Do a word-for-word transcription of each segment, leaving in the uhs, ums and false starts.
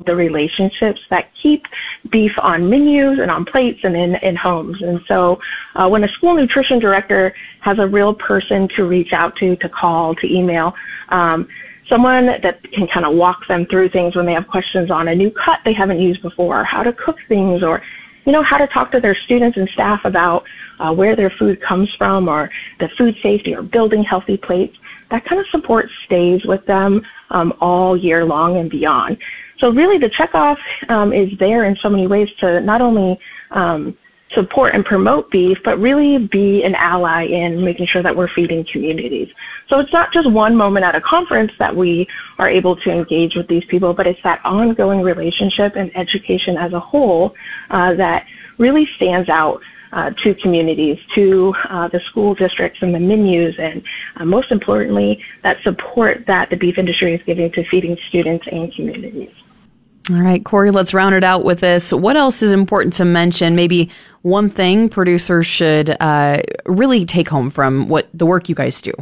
the relationships that keep beef on menus and on plates and in, in homes. And so uh, when a school nutrition director has a real person to reach out to, to call, to email, um, someone that can kind of walk them through things when they have questions on a new cut they haven't used before, how to cook things, or, you know, how to talk to their students and staff about uh, where their food comes from, or the food safety, or building healthy plates. That kind of support stays with them um, all year long and beyond. So really the checkoff um, is there in so many ways to not only um, support and promote beef, but really be an ally in making sure that we're feeding communities. So it's not just one moment at a conference that we are able to engage with these people, but it's that ongoing relationship and education as a whole uh, that really stands out uh, to communities, to uh, the school districts and the menus, and uh, most importantly, that support that the beef industry is giving to feeding students and communities. All right, Corey, let's round it out with this. What else is important to mention? Maybe one thing producers should uh, really take home from what the work you guys do.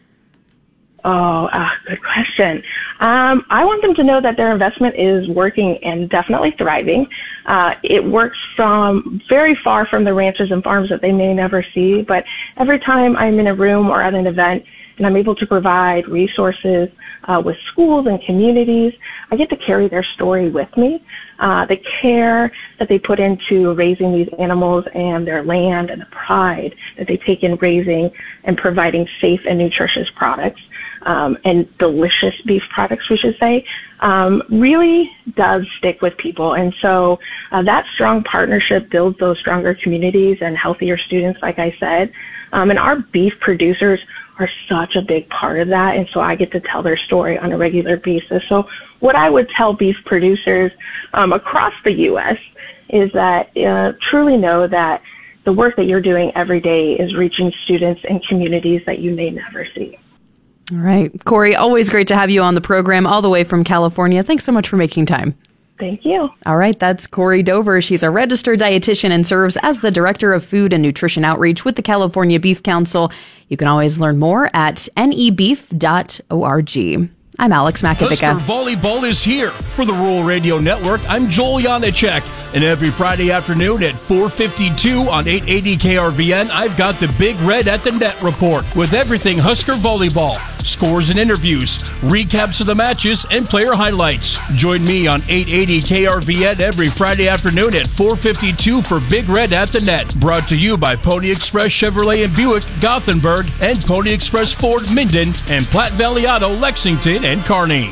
Oh, uh, good question. Um, I want them to know that their investment is working and definitely thriving. Uh, it works from very far from the ranches and farms that they may never see, but every time I'm in a room or at an event and I'm able to provide resources uh, with schools and communities, I get to carry their story with me. Uh, the care that they put into raising these animals and their land, and the pride that they take in raising and providing safe and nutritious products, um, and delicious beef products, we should say, um, really does stick with people. And so uh, that strong partnership builds those stronger communities and healthier students, like I said. Um, and our beef producers are such a big part of that, and so I get to tell their story on a regular basis. So what I would tell beef producers um, across the U S is that uh, truly know that the work that you're doing every day is reaching students and communities that you may never see. All right. Corey, always great to have you on the program all the way from California. Thanks so much for making time. Thank you. All right, that's Corey Dover. She's a registered dietitian and serves as the Director of Food and Nutrition Outreach with the California Beef Council. You can always learn more at N E beef dot org. I'm Alex Makovica. Husker Volleyball is here. For the Rural Radio Network, I'm Joel Janacek. And every Friday afternoon at four fifty-two on eight eighty K R V N, I've got the Big Red at the Net report with everything Husker Volleyball. Scores and interviews, recaps of the matches, and player highlights. Join me on eight eighty K R V N every Friday afternoon at four fifty-two for Big Red at the Net. Brought to you by Pony Express Chevrolet and Buick, Gothenburg, and Pony Express Ford, Minden, and Platte Valley Auto, Lexington, and Kearney.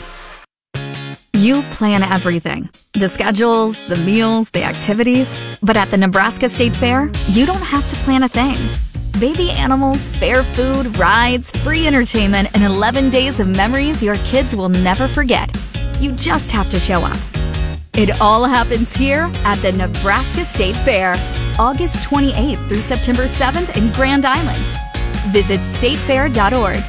You plan everything. The schedules, the meals, the activities. But at the Nebraska State Fair, you don't have to plan a thing. Baby animals, fair food, rides, free entertainment, and eleven days of memories your kids will never forget. You just have to show up. It all happens here at the Nebraska State Fair, August twenty-eighth through September seventh in Grand Island. Visit state fair dot org.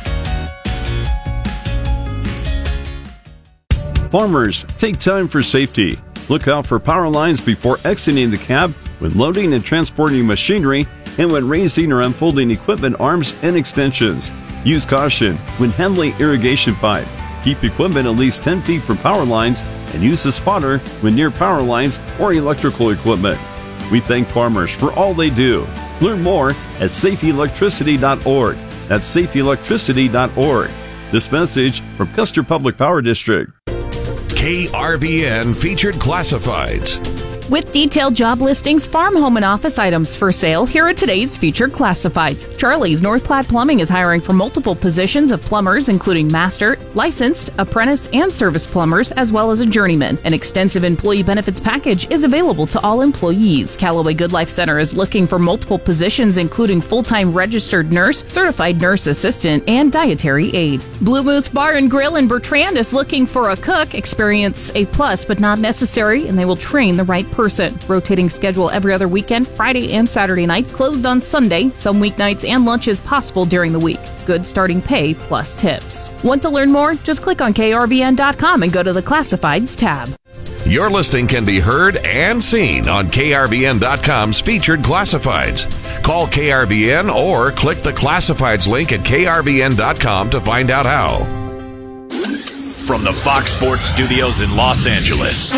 Farmers, take time for safety. Look out for power lines before exiting the cab, when loading and transporting machinery, and when raising or unfolding equipment arms and extensions. Use caution when handling irrigation pipe. Keep equipment at least ten feet from power lines, and use a spotter when near power lines or electrical equipment. We thank farmers for all they do. Learn more at safe electricity dot org. That's safe electricity dot org. This message from Custer Public Power District. K R V N Featured Classifieds. With detailed job listings, farm, home, and office items for sale, here are today's featured classifieds. Charlie's North Platte Plumbing is hiring for multiple positions of plumbers, including master, licensed, apprentice, and service plumbers, as well as a journeyman. An extensive employee benefits package is available to all employees. Callaway Good Life Center is looking for multiple positions, including full-time registered nurse, certified nurse assistant, and dietary aide. Blue Moose Bar and Grill in Bertrand is looking for a cook. Experience a plus, but not necessary, and they will train the right person. Person. Rotating schedule every other weekend, Friday and Saturday night, closed on Sunday, some weeknights and lunches possible during the week. Good starting pay plus tips. Want to learn more? Just click on K R V N dot com and go to the Classifieds tab. Your listing can be heard and seen on K R V N dot com's Featured Classifieds. Call K R V N or click the Classifieds link at K R V N dot com to find out how. from the Fox Sports Studios in Los Angeles,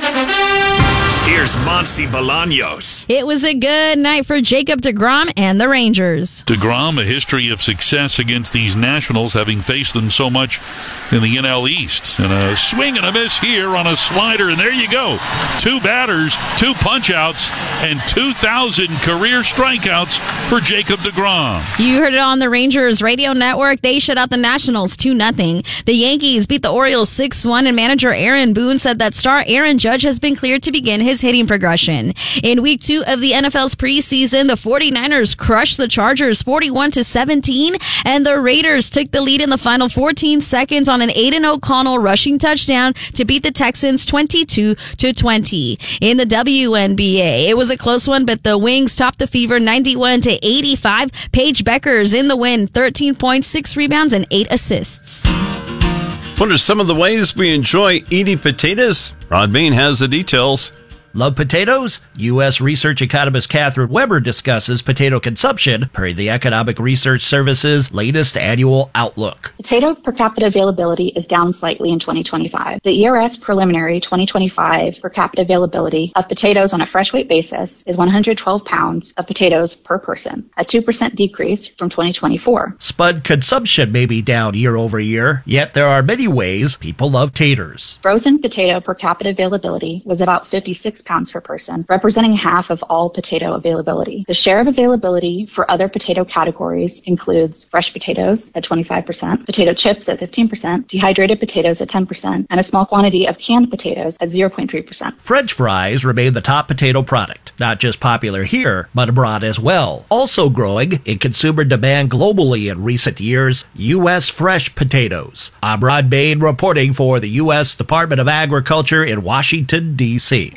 here's Monty Bolaños. It was a good night for Jacob deGrom and the Rangers. DeGrom, a history of success against these Nationals, having faced them so much in the N L East. And a swing and a miss here on a slider, and there you go. Two batters, two punch-outs, and two thousand career strikeouts for Jacob deGrom. You heard it on the Rangers radio network. They shut out the Nationals two nothing. The Yankees beat the Orioles six one, and manager Aaron Boone said that star Aaron Judge has been cleared to begin his hitting progression. In week two of the N F L's preseason, the 49ers crushed the Chargers forty-one to seventeen, and the Raiders took the lead in the final fourteen seconds on an Aiden O'Connell rushing touchdown to beat the Texans twenty-two to twenty. In the W N B A, it was a close one, but the Wings topped the Fever ninety-one to eighty-five. Paige Beckers in the win, thirteen points, six rebounds, and eight assists. What are some of the ways we enjoy eating potatoes? Rod Bain has the details. Love potatoes? U S research economist Catherine Weber discusses potato consumption per the Economic Research Service's latest annual outlook. Potato per capita availability is down slightly in twenty twenty-five. The E R S preliminary twenty twenty-five per capita availability of potatoes on a fresh weight basis is one hundred twelve pounds of potatoes per person, a two percent decrease from twenty twenty-four. Spud consumption may be down year over year, yet there are many ways people love taters. Frozen potato per capita availability was about fifty-six pounds per person, representing half of all potato availability. The share of availability for other potato categories includes fresh potatoes at twenty-five percent, potato chips at fifteen percent, dehydrated potatoes at ten percent, and a small quantity of canned potatoes at zero point three percent. French fries remain the top potato product, not just popular here, but abroad as well. Also growing in consumer demand globally in recent years, U S fresh potatoes. I'm Rod Bain reporting for the U S Department of Agriculture in Washington, D C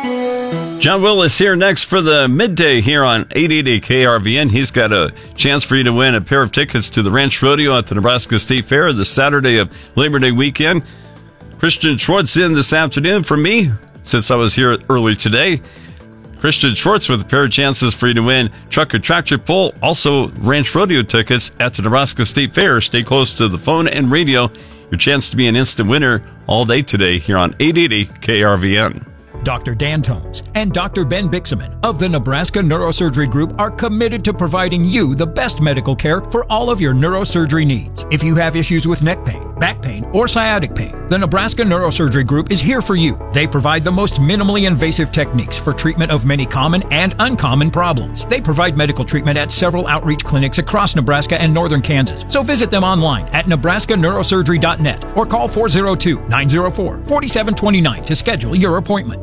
John Willis here next for the midday here on eight eighty K R V N. He's got a chance for you to win a pair of tickets to the Ranch Rodeo at the Nebraska State Fair the Saturday of Labor Day weekend. Christian Schwartz in this afternoon for me, since I was here early today. Christian Schwartz with a pair of chances for you to win truck or tractor pull, also Ranch Rodeo tickets at the Nebraska State Fair. Stay close to the phone and radio. Your chance to be an instant winner all day today here on eight eighty K R V N. Doctor Dan Tones and Doctor Ben Bixaman of the Nebraska Neurosurgery Group are committed to providing you the best medical care for all of your neurosurgery needs. If you have issues with neck pain, back pain, or sciatic pain, the Nebraska Neurosurgery Group is here for you. They provide the most minimally invasive techniques for treatment of many common and uncommon problems. They provide medical treatment at several outreach clinics across Nebraska and northern Kansas. So visit them online at nebraska neurosurgery dot net or call four oh two, nine oh four, four seven two nine to schedule your appointment.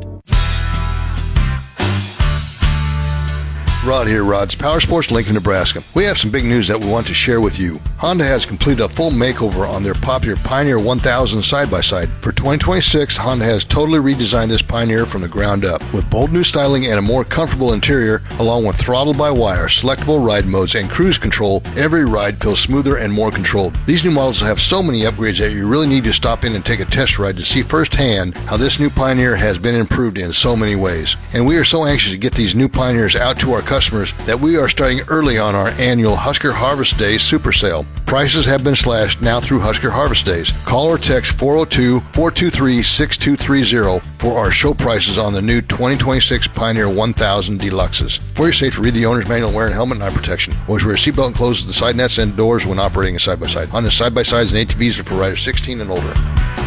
Rod here, Rod's Power Sports, Lincoln, Nebraska. We have some big news that we want to share with you. Honda has completed a full makeover on their popular Pioneer one thousand side-by-side. For twenty twenty-six, Honda has totally redesigned this Pioneer from the ground up. With bold new styling and a more comfortable interior, along with throttle-by-wire, selectable ride modes, and cruise control, every ride feels smoother and more controlled. These new models have so many upgrades that you really need to stop in and take a test ride to see firsthand how this new Pioneer has been improved in so many ways. And we are so anxious to get these new Pioneers out to our customers customers that we are starting early on our annual Husker Harvest Days Super Sale. Prices have been slashed now through Husker Harvest Days. Call or text four oh two, four two three, six two three zero for our show prices on the new twenty twenty-six Pioneer one thousand Deluxes. For your safety, read the owner's manual, wear a helmet and eye protection. Always wear a seatbelt and close the side nets and doors when operating a side-by-side. Honda side-by-sides and A T Vs are for riders sixteen and older.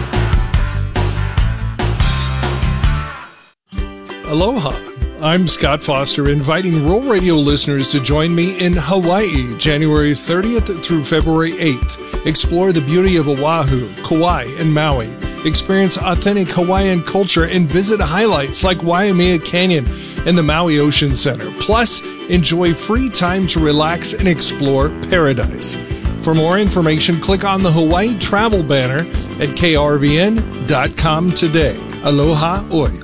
Aloha. I'm Scott Foster, inviting Rural Radio listeners to join me in Hawaii, January thirtieth through February eighth. Explore the beauty of Oahu, Kauai, and Maui. Experience authentic Hawaiian culture and visit highlights like Waimea Canyon and the Maui Ocean Center. Plus, enjoy free time to relax and explore paradise. For more information, click on the Hawaii travel banner at K R V N dot com today. Aloha oi.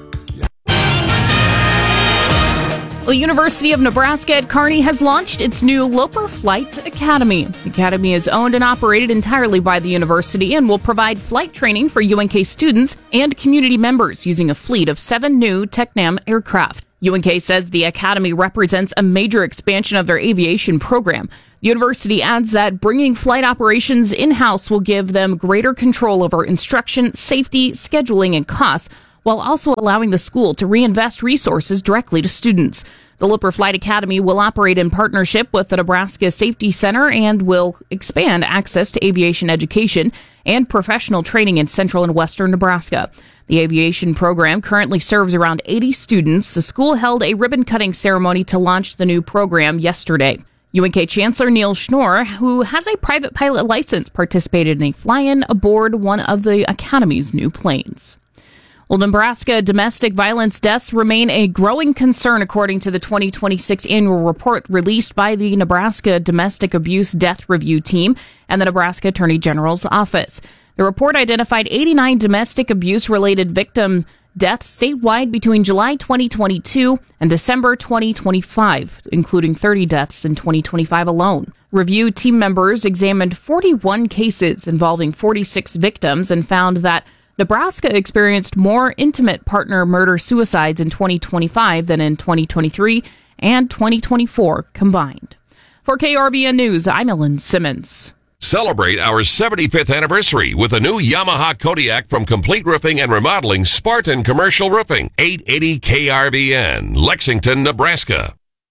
The University of Nebraska at Kearney has launched its new Loper Flight Academy. The academy is owned and operated entirely by the university and will provide flight training for U N K students and community members using a fleet of seven new Tecnam aircraft. U N K says the academy represents a major expansion of their aviation program. The university adds that bringing flight operations in-house will give them greater control over instruction, safety, scheduling, and costs, while also allowing the school to reinvest resources directly to students. The Lipper Flight Academy will operate in partnership with the Nebraska Safety Center and will expand access to aviation education and professional training in central and western Nebraska. The aviation program currently serves around eighty students. The school held a ribbon-cutting ceremony to launch the new program yesterday. U N K Chancellor Neil Schnorr, who has a private pilot license, participated in a fly-in aboard one of the Academy's new planes. Well, Nebraska domestic violence deaths remain a growing concern, according to the twenty twenty-six annual report released by the Nebraska Domestic Abuse Death Review Team and the Nebraska Attorney General's Office. The report identified eighty-nine domestic abuse-related victim deaths statewide between July twenty twenty-two and December twenty twenty-five, including thirty deaths in twenty twenty-five alone. Review team members examined forty-one cases involving forty-six victims and found that Nebraska experienced more intimate partner murder-suicides in twenty twenty-five than in twenty twenty-three and twenty twenty-four combined. For K R B N News, I'm Ellen Simmons. Celebrate our seventy-fifth anniversary with a new Yamaha Kodiak from Complete Roofing and Remodeling Spartan Commercial Roofing. eight eighty K R V N, Lexington, Nebraska.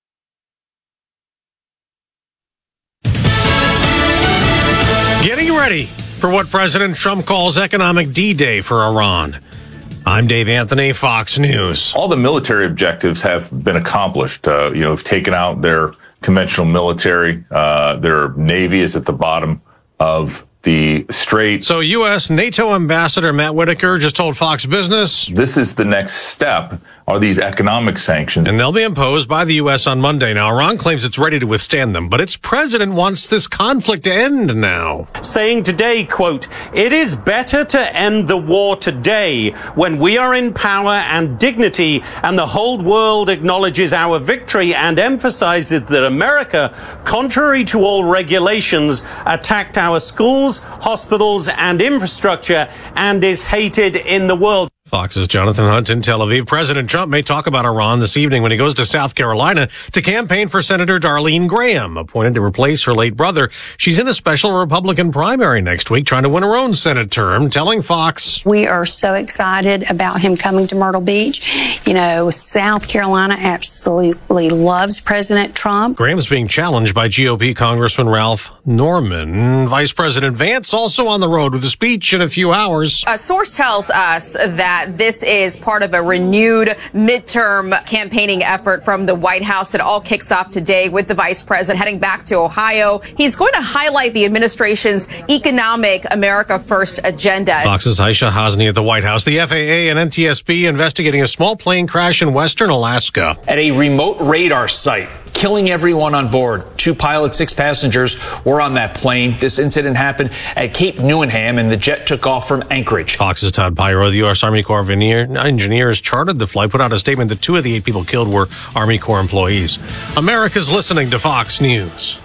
Getting ready for what President Trump calls economic D-Day for Iran. I'm Dave Anthony, Fox News. All the military objectives have been accomplished. Uh, you know, have taken out their conventional military. Uh, their Navy is at the bottom of the strait. So U S NATO Ambassador Matt Whitaker just told Fox Business, this is the next step, are these economic sanctions. And they'll be imposed by the U S on Monday. Now, Iran claims it's ready to withstand them, but its president wants this conflict to end now. Saying today, quote, it is better to end the war today when we are in power and dignity and the whole world acknowledges our victory and emphasizes that America, contrary to all regulations, attacked our schools, hospitals and infrastructure and is hated in the world. Fox's Jonathan Hunt in Tel Aviv. President Trump may talk about Iran this evening when he goes to South Carolina to campaign for Senator Darlene Graham, appointed to replace her late brother. She's in a special Republican primary next week, trying to win her own Senate term, telling Fox, we are so excited about him coming to Myrtle Beach. You know, South Carolina absolutely loves President Trump. Graham's being challenged by G O P Congressman Ralph Norman. Vice President Vance also on the road with a speech in a few hours. A source tells us that this is part of a renewed midterm campaigning effort from the White House. It all kicks off today with the vice president heading back to Ohio. He's going to highlight the administration's economic America First agenda. Fox's Aisha Hasni at the White House. The F A A and N T S B investigating a small plane crash in western Alaska. At a remote radar site, killing everyone on board. Two pilots, six passengers were on that plane. This incident happened at Cape Newenham, and the jet took off from Anchorage. Fox's Todd Pyro. The U S Army Corps of Engineers chartered the flight, put out a statement that two of the eight people killed were Army Corps employees. America's listening to Fox News.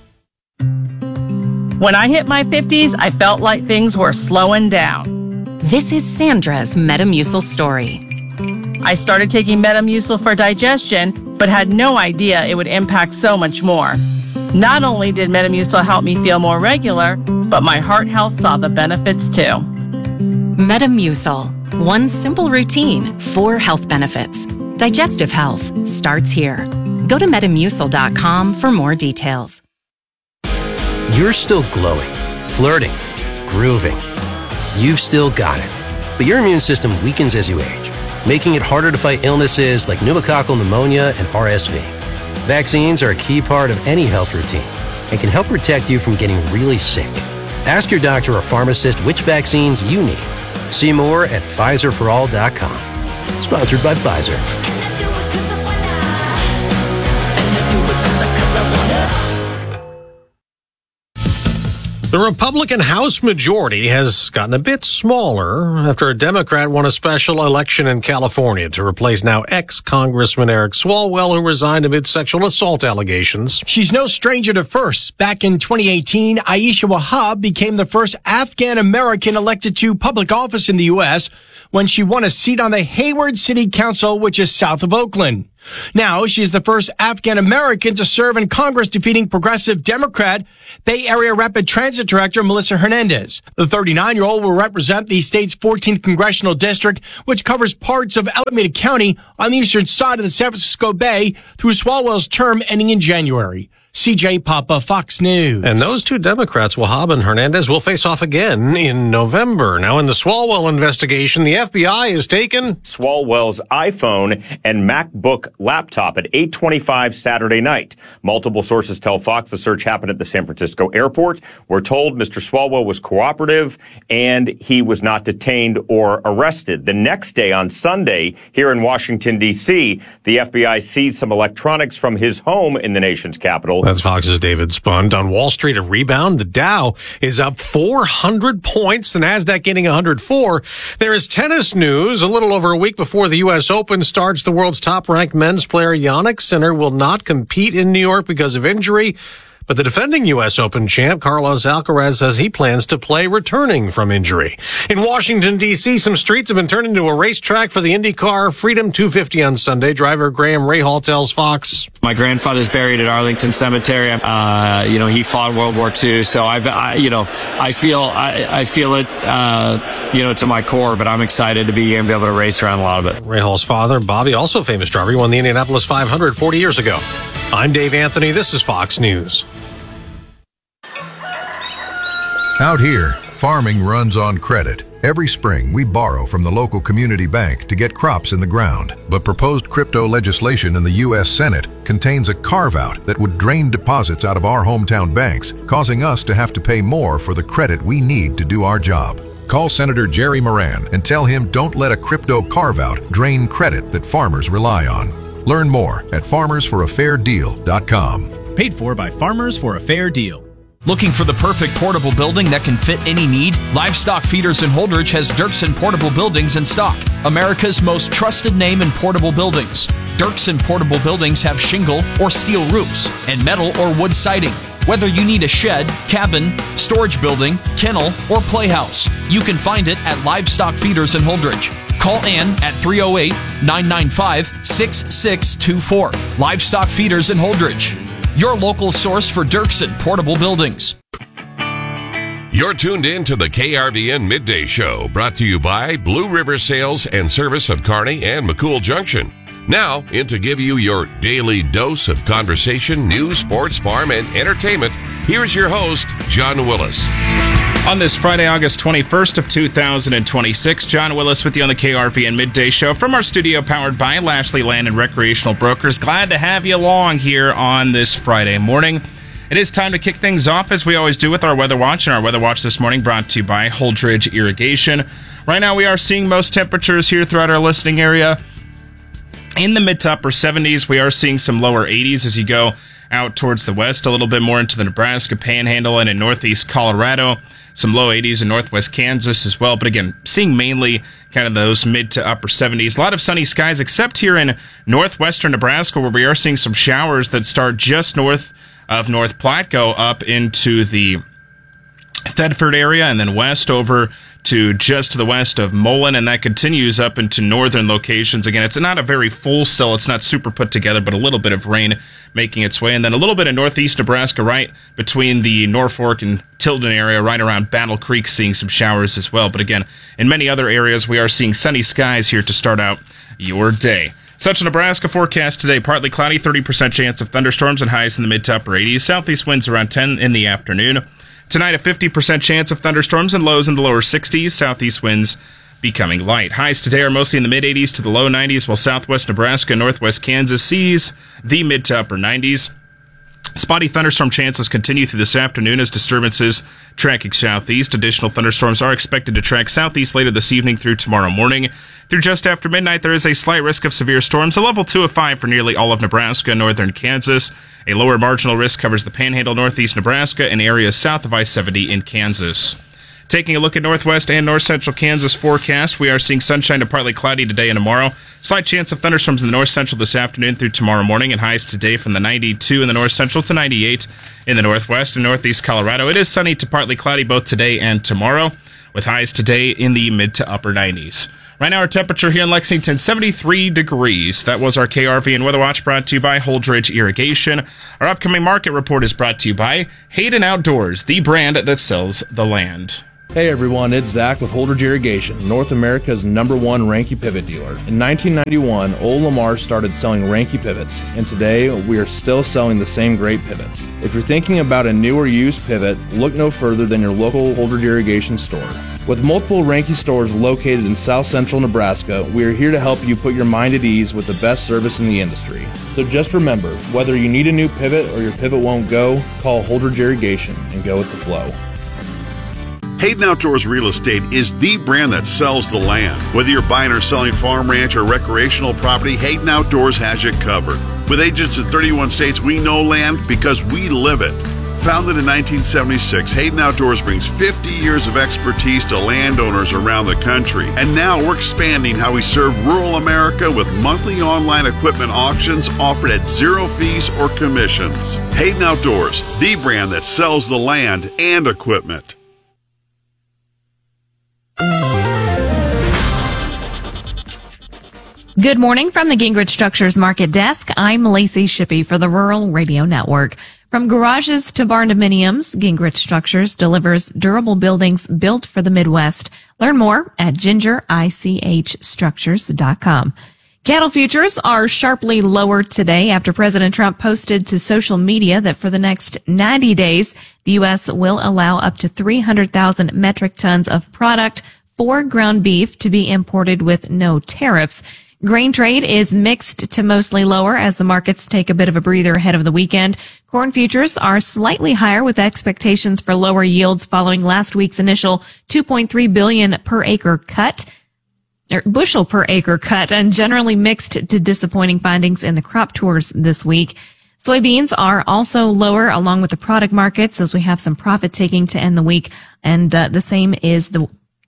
When I hit my fifties, I felt like things were slowing down. This is Sandra's Metamucil story. I started taking Metamucil for digestion, but had no idea it would impact so much more. Not only did Metamucil help me feel more regular, but my heart health saw the benefits too. Metamucil. One simple routine, four health benefits. Digestive health starts here. Go to metamucil dot com for more details. You're still glowing, flirting, grooving. You've still got it. But your immune system weakens as you age, making it harder to fight illnesses like pneumococcal pneumonia and R S V. Vaccines are a key part of any health routine and can help protect you from getting really sick. Ask your doctor or pharmacist which vaccines you need. See more at Pfizer for all dot com. Sponsored by Pfizer. The Republican House majority has gotten a bit smaller after a Democrat won a special election in California to replace now ex-Congressman Eric Swalwell, who resigned amid sexual assault allegations. She's no stranger to firsts. Back in twenty eighteen, Aisha Wahab became the first Afghan-American elected to public office in the U S when she won a seat on the Hayward City Council, which is south of Oakland. Now, she is the first African-American to serve in Congress, defeating progressive Democrat Bay Area Rapid Transit Director Melissa Hernandez. The thirty-nine-year-old will represent the state's fourteenth congressional district, which covers parts of Alameda County on the eastern side of the San Francisco Bay through Swalwell's term ending in January. C J Papa, Fox News. And those two Democrats, Wahab and Hernandez, will face off again in November. Now, in the Swalwell investigation, the F B I has taken Swalwell's iPhone and MacBook laptop at eight twenty-five Saturday night. Multiple sources tell Fox the search happened at the San Francisco airport. We're told Mister Swalwell was cooperative and he was not detained or arrested. The next day, on Sunday, here in Washington, D C, the F B I seized some electronics from his home in the nation's capital. That's Fox's David Spund. On Wall Street, a rebound. The Dow is up four hundred points. The Nasdaq gaining one hundred four. There is tennis news. A little over a week before the U S Open starts, the world's top-ranked men's player Jannik Sinner will not compete in New York because of injury. But the defending U S Open champ, Carlos Alcaraz, says he plans to play returning from injury. In Washington, D C, some streets have been turned into a racetrack for the IndyCar Freedom two fifty on Sunday. Driver Graham Rahal tells Fox. My grandfather's buried at Arlington Cemetery. Uh, you know, he fought World War Two, so I've, I, you know, I feel, I, I feel it, uh, you know, to my core, but I'm excited to be able to race around a lot of it. Rahal's father, Bobby, also a famous driver, he won the Indianapolis five hundred forty years ago. I'm Dave Anthony. This is Fox News. Out here, farming runs on credit. Every spring, we borrow from the local community bank to get crops in the ground. But proposed crypto legislation in the U S Senate contains a carve-out that would drain deposits out of our hometown banks, causing us to have to pay more for the credit we need to do our job. Call Senator Jerry Moran and tell him don't let a crypto carve-out drain credit that farmers rely on. Learn more at farmers for a fair deal dot com. Paid for by Farmers for a Fair Deal. Looking for the perfect portable building that can fit any need? Livestock Feeders in Holdrege has Dirksen Portable Buildings in stock. America's most trusted name in portable buildings. Dirksen Portable Buildings have shingle or steel roofs and metal or wood siding. Whether you need a shed, cabin, storage building, kennel, or playhouse, you can find it at Livestock Feeders in Holdrege. Call Ann at three oh eight, nine nine five, six six two four. Livestock Feeders in Holdrege, your local source for Dirksen Portable Buildings. You're tuned in to the K R V N Midday Show, brought to you by Blue River Sales and Service of Kearney and McCool Junction. Now, in to give you your daily dose of conversation, news, sports, farm, and entertainment, here's your host, John Willis. On this Friday, August twenty-first of two thousand twenty-six, John Willis with you on the K R V N Midday Show from our studio powered by Lashley Land and Recreational Brokers. Glad to have you along here on this Friday morning. It is time to kick things off, as we always do, with our Weather Watch. And our Weather Watch this morning brought to you by Holdrege Irrigation. Right now, we are seeing most temperatures here throughout our listening area in the mid to upper seventies. We are seeing some lower eighties as you go out towards the west, a little bit more into the Nebraska Panhandle and in northeast Colorado. Some low eighties in northwest Kansas as well. But again, seeing mainly kind of those mid to upper seventies. A lot of sunny skies, except here in northwestern Nebraska, where we are seeing some showers that start just north of North Platte, go up into the Thedford area and then west over to just to the west of Mullen, and that continues up into northern locations. Again, it's not a very full cell. It's not super put together, but a little bit of rain making its way. And then a little bit of northeast Nebraska, right between the Norfolk and Tilden area, right around Battle Creek, seeing some showers as well. But again, in many other areas, we are seeing sunny skies here to start out your day. Such a Nebraska forecast today: partly cloudy, thirty percent chance of thunderstorms and highs in the mid to upper eighties. Southeast winds around ten in the afternoon. Tonight, a fifty percent chance of thunderstorms and lows in the lower sixties. Southeast winds becoming light. Highs today are mostly in the mid eighties to the low nineties, while southwest Nebraska and northwest Kansas sees the mid to upper nineties. Spotty thunderstorm chances continue through this afternoon as disturbances tracking southeast. Additional thunderstorms are expected to track southeast later this evening through tomorrow morning. Through just after midnight, there is a slight risk of severe storms, a level two of five for nearly all of Nebraska and northern Kansas. A lower marginal risk covers the Panhandle, northeast Nebraska, and areas south of I seventy in Kansas. Taking a look at northwest and north central Kansas forecast, we are seeing sunshine to partly cloudy today and tomorrow. Slight chance of thunderstorms in the north central this afternoon through tomorrow morning, and highs today from the ninety-two in the north central to ninety-eight in the northwest and northeast Colorado. It is sunny to partly cloudy both today and tomorrow, with highs today in the mid to upper nineties. Right now, our temperature here in Lexington, seventy-three degrees. That was our K R V N Weather Watch, brought to you by Holdridge Irrigation. Our upcoming market report is brought to you by Hayden Outdoors, the brand that sells the land. Hey everyone, it's Zach with Holdridge Irrigation, North America's number one Ranke pivot dealer. In nineteen ninety-one, Old Lamar started selling Ranke pivots, and today we are still selling the same great pivots. If you're thinking about a new or used pivot, look no further than your local Holdridge Irrigation store. With multiple Ranke stores located in South Central Nebraska, we are here to help you put your mind at ease with the best service in the industry. So just remember, whether you need a new pivot or your pivot won't go, call Holdridge Irrigation and go with the flow. Hayden Outdoors Real Estate is the brand that sells the land. Whether you're buying or selling farm, ranch, or recreational property, Hayden Outdoors has you covered. With agents in thirty-one states, we know land because we live it. Founded in nineteen seventy-six, Hayden Outdoors brings fifty years of expertise to landowners around the country. And now we're expanding how we serve rural America with monthly online equipment auctions offered at zero fees or commissions. Hayden Outdoors, the brand that sells the land and equipment. Good morning from the Gingrich Structures Market Desk. I'm Lacey Shippey for the Rural Radio Network. From garages to barn dominiums, Gingrich Structures delivers durable buildings built for the Midwest. Learn more at ginger ich structures dot com. Cattle futures are sharply lower today after President Trump posted to social media that for the next ninety days, the U S will allow up to three hundred thousand metric tons of product for ground beef to be imported with no tariffs. Grain trade is mixed to mostly lower as the markets take a bit of a breather ahead of the weekend. Corn futures are slightly higher with expectations for lower yields following last week's initial two point three billion per acre cut, or bushel per acre cut, and generally mixed to disappointing findings in the crop tours this week. Soybeans are also lower along with the product markets as we have some profit taking to end the week, and uh, the same is the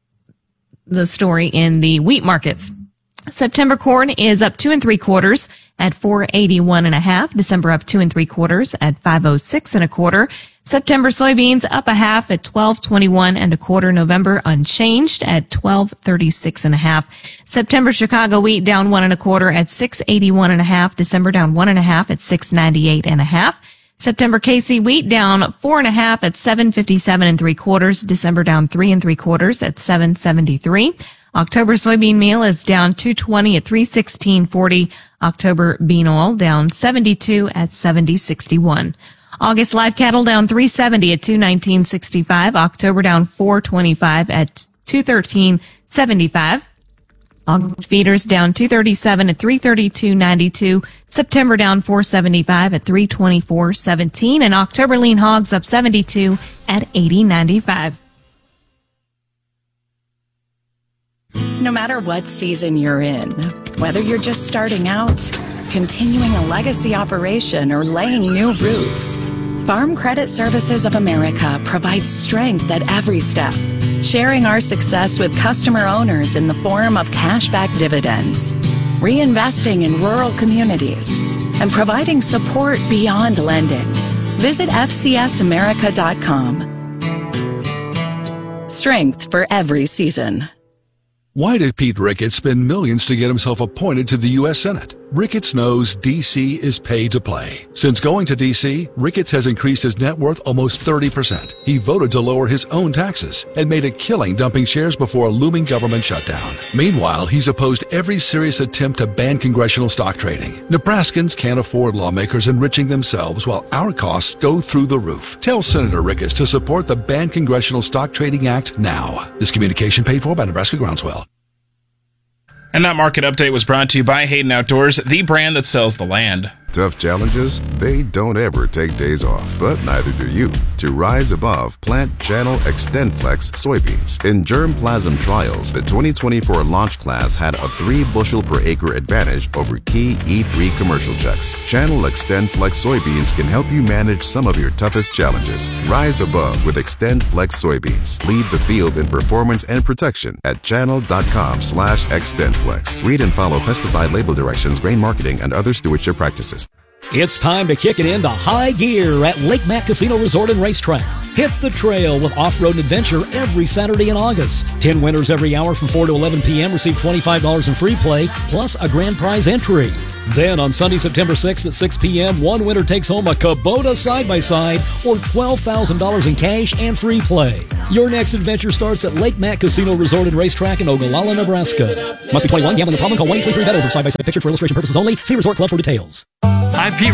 the story in the wheat markets. September corn is up two and three quarters at four eighty-one and a half. December up two and three quarters at five oh six and a quarter. September soybeans up a half at twelve twenty-one and a quarter. November unchanged at twelve thirty-six and a half. September Chicago wheat down one and a quarter at six eighty-one and a half. December down one and a half at six ninety-eight and a half. September K C wheat down four and a half at seven fifty-seven and three quarters. December down three and three quarters at seven seventy-three. October soybean meal is down two twenty at three sixteen forty. October bean oil down seventy-two at seventy sixty-one. August live cattle down three seventy at two nineteen sixty-five. October down four twenty-five at two thirteen seventy-five. August feeders down two thirty-seven at three thirty-two ninety-two. September down four seventy-five at three twenty-four seventeen. And October lean hogs up seventy-two at eighty ninety-five. No matter what season you're in, whether you're just starting out, continuing a legacy operation, or laying new roots, Farm Credit Services of America provides strength at every step, sharing our success with customer owners in the form of cashback dividends, reinvesting in rural communities, and providing support beyond lending. Visit F C S America dot com. Strength for every season. Why did Pete Ricketts spend millions to get himself appointed to the U S Senate? Ricketts knows D C is pay to play. Since going to D C, Ricketts has increased his net worth almost thirty percent. He voted to lower his own taxes and made a killing dumping shares before a looming government shutdown. Meanwhile, he's opposed every serious attempt to ban congressional stock trading. Nebraskans can't afford lawmakers enriching themselves while our costs go through the roof. Tell Senator Ricketts to support the Ban Congressional Stock Trading Act now. This communication paid for by Nebraska Groundswell. And that market update was brought to you by Hayden Outdoors, the brand that sells the land. Tough challenges, they don't ever take days off, but neither do you. To rise above, plant Channel XtendFlex soybeans. In germplasm trials, the twenty twenty-four launch class had a three bushel per acre advantage over key E three commercial checks. Channel XtendFlex soybeans can help you manage some of your toughest challenges. Rise above with XtendFlex soybeans. Lead the field in performance and protection at channel.com slash XtendFlex. Read and follow pesticide label directions, grain marketing, and other stewardship practices. It's time to kick it into high gear at Lake Mac Casino Resort and Racetrack. Hit the trail with off-road adventure every Saturday in August. Ten winners every hour from four to eleven p.m. receive twenty-five dollars in free play, plus a grand prize entry. Then on Sunday, September sixth at six p.m., one winner takes home a Kubota side-by-side or twelve thousand dollars in cash and free play. Your next adventure starts at Lake Mac Casino Resort and Racetrack in Ogallala, Nebraska. Must be twenty-one. Gambling problem? Call one eight three three bet over. Side-by-side picture for illustration purposes only. See Resort Club for details. I'm Pete